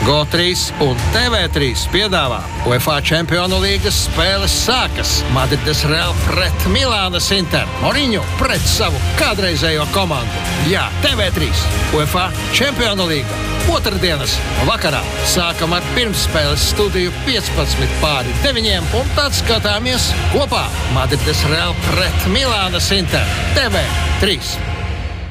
GO3 un TV3 piedāvā UEFA Čempionu līgas spēles sākas. Madrides Real pret Milānas Inter. Mourinho pret savu kādreizējo komandu. Jā, TV3 UEFA Čempionu līga. Otrdienas vakarā sākam ar pirmsspēles studiju 15:9 un tad skatāmies kopā. Madrides Real pret Milānas Inter. TV3.